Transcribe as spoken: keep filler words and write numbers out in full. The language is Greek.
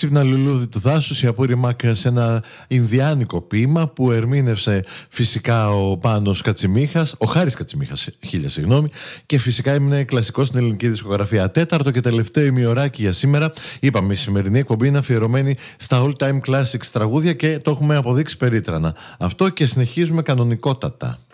Ξύπνα λουλούδι του δάσους, η απόρριμακ σε ένα ινδιάνικο ποίημα που ερμήνευσε φυσικά ο Πάνος Κατσιμίχας, ο Χάρης Κατσιμίχας, χίλια συγγνώμη, και φυσικά έμεινε κλασικό στην ελληνική δισκογραφία. Τέταρτο και τελευταίο ημιωράκι για σήμερα. Είπαμε, η σημερινή εκπομπή είναι αφιερωμένη στα all time classics τραγούδια και το έχουμε αποδείξει περίτρανα. Αυτό και συνεχίζουμε κανονικότατα.